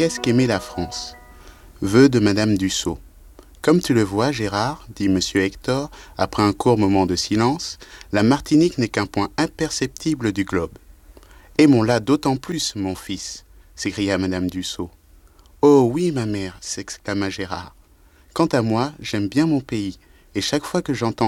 qu'est-ce qu'aimer la France? Vœu de Madame Dussault. Comme tu le vois, Gérard, dit monsieur Hector, après un court moment de silence, la Martinique n'est qu'un point imperceptible du globe. Aimons-la d'autant plus, mon fils, s'écria Madame Dussault. Oh oui, ma mère, s'exclama Gérard. Quant à moi, j'aime bien mon pays, et chaque fois que j'entends